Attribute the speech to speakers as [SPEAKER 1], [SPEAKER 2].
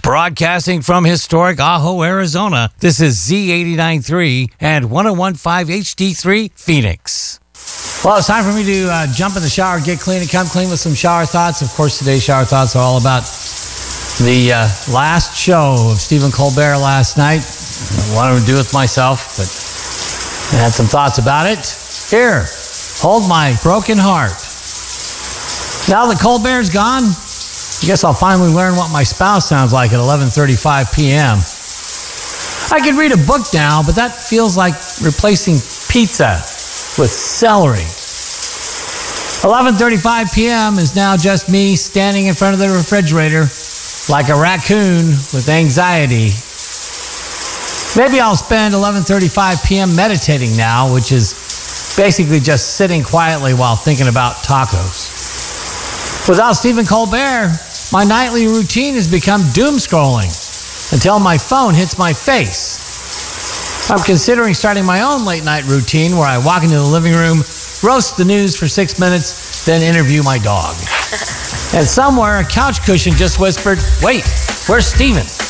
[SPEAKER 1] Broadcasting from historic Ajo, Arizona, this is Z89.3 and 101.5 HD3 Phoenix. Well, it's time for me to jump in the shower, get clean, and come clean with some shower thoughts. Of course, today's shower thoughts are all about the last show of Stephen Colbert last night. I wanted to do with myself, but I had some thoughts about it. Here, hold my broken heart. Now that Colbert's gone, I guess I'll finally learn what my spouse sounds like at 11:35 p.m. I could read a book now, but that feels like replacing pizza with celery. 11:35 p.m. is now just me standing in front of the refrigerator like a raccoon with anxiety. Maybe I'll spend 11:35 p.m. meditating now, which is basically just sitting quietly while thinking about tacos. Without Stephen Colbert, my nightly routine has become doom scrolling until my phone hits my face. I'm considering starting my own late night routine where I walk into the living room, roast the news for 6 minutes, then interview my dog. And somewhere a couch cushion just whispered, "Wait, where's Stephen?"